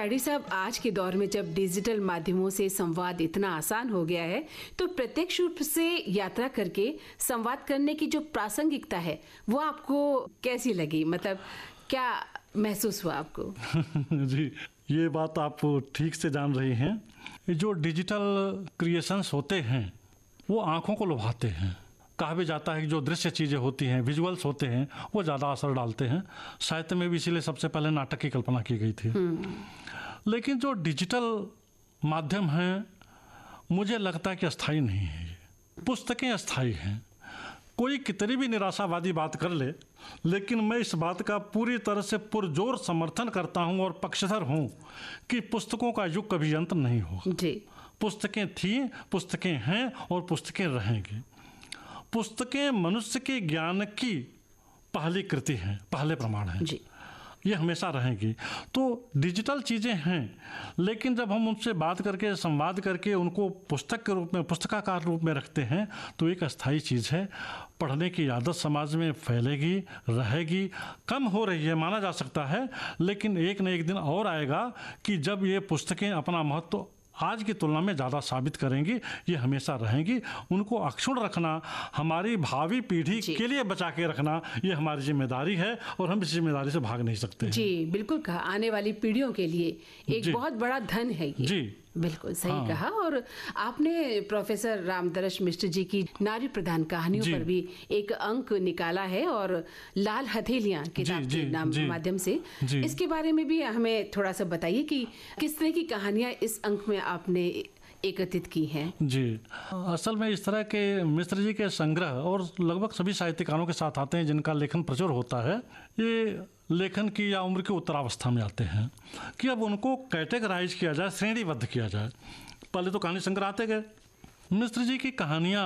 पायड़ी साहब, आज के दौर में जब डिजिटल माध्यमों से संवाद इतना आसान हो गया है, तो प्रत्यक्ष रूप से यात्रा करके संवाद करने की जो प्रासंगिकता है वो आपको कैसी लगी? मतलब क्या महसूस हुआ आपको? जी, ये बात आप ठीक से जान रही हैं। जो डिजिटल क्रिएशंस होते हैं वो आंखों को लुभाते हैं। कहा भी जाता है कि जो दृश्य चीज़ें होती हैं, विजुअल्स होते हैं, वो ज़्यादा असर डालते हैं। साहित्य में भी इसीलिए सबसे पहले नाटक की कल्पना की गई थी। लेकिन जो डिजिटल माध्यम हैं, मुझे लगता है कि अस्थायी नहीं है। पुस्तकें अस्थायी हैं। कोई कितनी भी निराशावादी बात कर ले, लेकिन मैं इस बात का पूरी तरह से पुरजोर समर्थन करता हूं और पक्षधर हूं कि पुस्तकों का युग कभी अंत नहीं होगा। जी। पुस्तकें थी, पुस्तकें हैं और पुस्तकें रहेंगी। पुस्तकें मनुष्य के ज्ञान की पहली कृति हैं, पहले प्रमाण हैं। जी। ये हमेशा रहेंगी। तो डिजिटल चीज़ें हैं, लेकिन जब हम उनसे बात करके, संवाद करके उनको पुस्तक के रूप में, पुस्तकाकार रूप में रखते हैं, तो एक अस्थायी चीज़ है। पढ़ने की आदत समाज में फैलेगी, रहेगी। कम हो रही है माना जा सकता है, लेकिन एक न एक दिन और आएगा कि जब ये पुस्तकें अपना महत्व आज की तुलना में ज़्यादा साबित करेंगी। ये हमेशा रहेंगी। उनको अक्षुण्ण रखना, हमारी भावी पीढ़ी के लिए बचा के रखना, ये हमारी जिम्मेदारी है और हम इस जिम्मेदारी से भाग नहीं सकते। जी, बिल्कुल कहा। आने वाली पीढ़ियों के लिए एक बहुत बड़ा धन है ये। जी, बिल्कुल सही कहा। और आपने प्रोफेसर रामदरश मिश्र जी की नारी प्रधान कहानियों पर भी एक अंक निकाला है, और लाल हथेलियां किताब के माध्यम से। इसके बारे में भी हमें थोड़ा सा बताइए कि किस तरह की कहानियां इस अंक में आपने एकत्रित की हैं। जी, असल में इस तरह के मिश्र जी के संग्रह और लगभग सभी साहित्यकारों के साथ आते हैं जिनका लेखन प्रचुर होता है। ये लेखन की या उम्र की उत्तरावस्था में आते हैं कि अब उनको कैटेगराइज किया जाए, श्रेणीबद्ध किया जाए। पहले तो कहानी संग्रह आते गए। मिश्र जी की कहानियाँ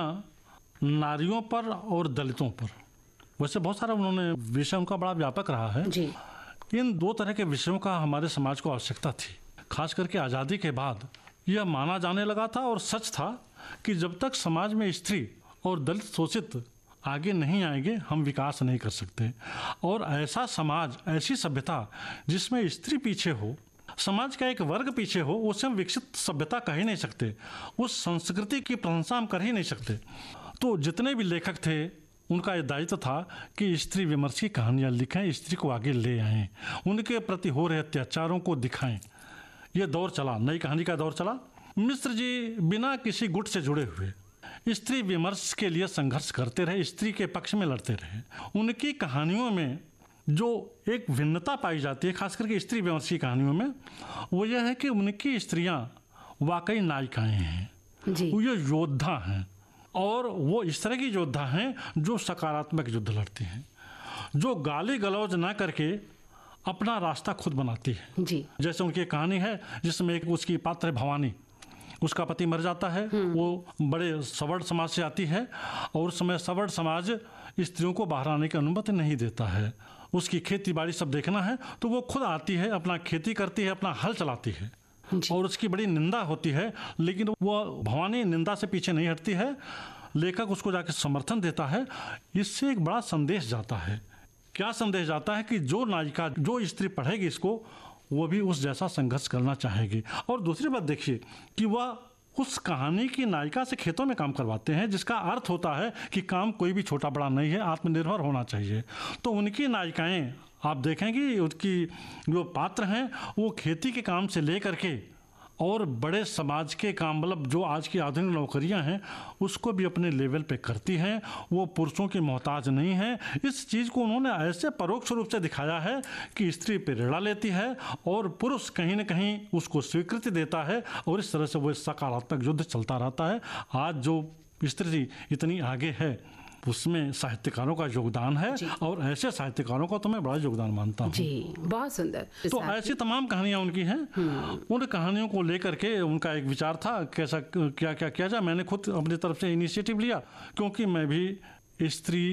नारियों पर और दलितों पर, वैसे बहुत सारा उन्होंने विषय, उनका बड़ा व्यापक रहा है जी। इन दो तरह के विषयों का हमारे समाज को आवश्यकता थी। खास करके आज़ादी के बाद यह माना जाने लगा था और सच था कि जब तक समाज में स्त्री और दलित शोषित आगे नहीं आएंगे, हम विकास नहीं कर सकते। और ऐसा समाज, ऐसी सभ्यता जिसमें स्त्री पीछे हो, समाज का एक वर्ग पीछे हो, उसे हम विकसित सभ्यता कह ही नहीं सकते। उस संस्कृति की प्रशंसा हम कर ही नहीं सकते। तो जितने भी लेखक थे, उनका ये दायित्व था कि स्त्री विमर्श की कहानियाँ लिखें, स्त्री को आगे ले आएँ, उनके प्रति हो रहे अत्याचारों को दिखाएं। ये दौर चला, नई कहानी का दौर चला। मिश्र जी बिना किसी गुट से जुड़े हुए स्त्री विमर्श के लिए संघर्ष करते रहे, स्त्री के पक्ष में लड़ते रहे। उनकी कहानियों में जो एक भिन्नता पाई जाती है, खास करके स्त्री विमर्श की कहानियों में, वो यह है कि उनकी स्त्रियां वाकई नायिकाएं हैं। वो ये योद्धा हैं, और वो इस तरह की योद्धा हैं जो सकारात्मक युद्ध लड़ती हैं, जो गाली गलौज ना करके अपना रास्ता खुद बनाती है। जी। जैसे उनकी कहानी है जिसमें एक उसकी पात्र है भवानी, उसका पति मर जाता है, वो बड़े सवर्ण समाज से आती है, और उस समय सवर्ण समाज स्त्रियों को बाहर आने की अनुमति नहीं देता है। उसकी खेती बाड़ी सब देखना है, तो वो खुद आती है, अपना खेती करती है, अपना हल चलाती है, और उसकी बड़ी निंदा होती है, लेकिन वो भवानी निंदा से पीछे नहीं हटती है। लेखक उसको जाके समर्थन देता है। इससे एक बड़ा संदेश जाता है। क्या संदेश जाता है कि जो नायिका, जो स्त्री पढ़ेगी इसको, वो भी उस जैसा संघर्ष करना चाहेगी। और दूसरी बात देखिए कि वह उस कहानी की नायिका से खेतों में काम करवाते हैं, जिसका अर्थ होता है कि काम कोई भी छोटा बड़ा नहीं है, आत्मनिर्भर होना चाहिए। तो उनकी नायिकाएं आप देखेंगे, उनकी जो पात्र हैं वो खेती के काम से लेकर के और बड़े समाज के काम, मतलब जो आज की आधुनिक नौकरियां हैं, उसको भी अपने लेवल पे करती हैं। वो पुरुषों की मोहताज नहीं है। इस चीज़ को उन्होंने ऐसे परोक्ष रूप से दिखाया है कि स्त्री प्रेरणा लेती है और पुरुष कहीं न कहीं उसको स्वीकृति देता है, और इस तरह से वो सकारात्मक युद्ध चलता रहता है। आज जो स्त्री इतनी आगे है, उसमें साहित्यकारों का योगदान है, और ऐसे साहित्यकारों का तो मैं बड़ा योगदान मानता हूँ। जी, बहुत सुंदर। तो ऐसी तमाम कहानियां उनकी हैं। उन कहानियों को लेकर के उनका एक विचार था कैसा क्या क्या किया जाए। मैंने खुद अपनी तरफ से इनिशिएटिव लिया, क्योंकि मैं भी स्त्री